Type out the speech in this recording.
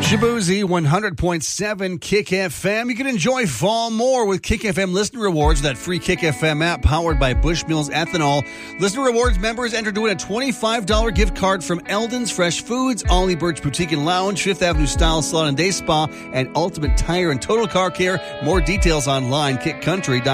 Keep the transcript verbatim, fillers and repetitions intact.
Shaboozey, one hundred point seven Kick F M. You can enjoy fall more with Kick F M Listener Rewards, that free Kick F M app powered by Bushmills Ethanol. Listener Rewards members enter to win a twenty-five dollars gift card from Eldon's Fresh Foods, Ollie Birch Boutique and Lounge, Fifth Avenue Style Salon and Day Spa, and Ultimate Tire and Total Car Care. More details online, kick country dot com.